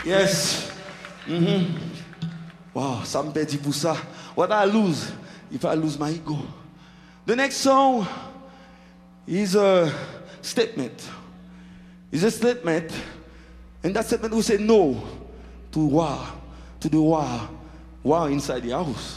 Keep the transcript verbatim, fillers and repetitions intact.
Yes. Mm-hmm. Wow, sampai di busa. What I lose if I lose my ego? The next song is a statement. It's a statement, and that statement will say no to war, to the war, war inside the house.